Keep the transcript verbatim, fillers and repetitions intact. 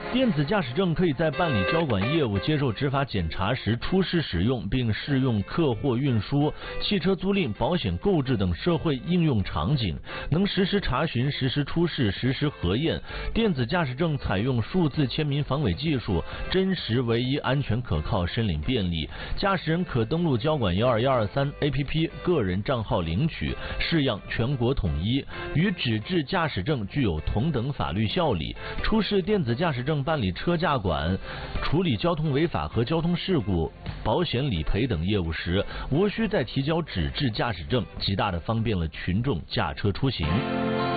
电子驾驶证可以在办理交管业务、接受执法检查时出示使用，并适用客货运输、汽车租赁、保险购置等社会应用场景，能实时查询、实时出示、实时核验。电子驾驶证采用数字签名防伪技术，真实唯一、安全可靠、申领便利。驾驶人可登录交管幺二幺二三 A P P 个人账号领取，式样全国统一，与纸质驾驶证具有同等法律效力。出示电子驾驶证办理车驾管、处理交通违法和交通事故、保险理赔等业务时，无需再提交纸质驾驶证，极大的方便了群众驾车出行。